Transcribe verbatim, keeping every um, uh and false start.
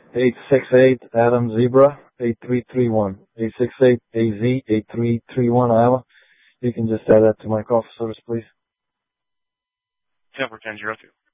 eight six eight Adam Zebra eight three three one. eight six eight A Z eight three three one, Iowa. You can just add that to my call service, please. Temper ten zero two.